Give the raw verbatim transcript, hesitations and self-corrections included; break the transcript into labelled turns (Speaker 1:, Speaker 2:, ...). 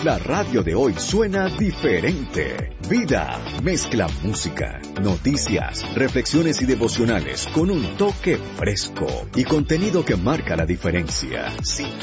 Speaker 1: La radio de hoy suena diferente. Vida mezcla música, noticias, reflexiones y devocionales con un toque fresco y contenido que marca la diferencia. Sintoniza